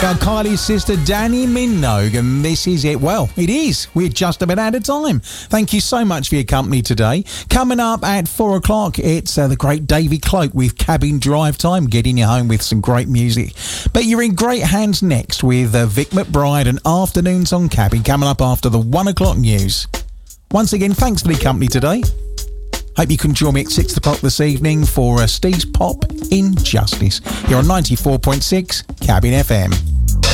Kylie's sister Danny Minogue, and this is it. Well, it is. We're just about out of time. Thank you so much for your company today. Coming up at 4 o'clock, it's the great Davy Cloak with Cabin Drive Time, getting you home with some great music. But you're in great hands next with Vic McBride and Afternoons on Cabin, coming up after the 1 o'clock news. Once again, thanks for the company today. Hope you can join me at 6 o'clock this evening for Steve's Pop Injustice. You're on 94.6 Cabin FM.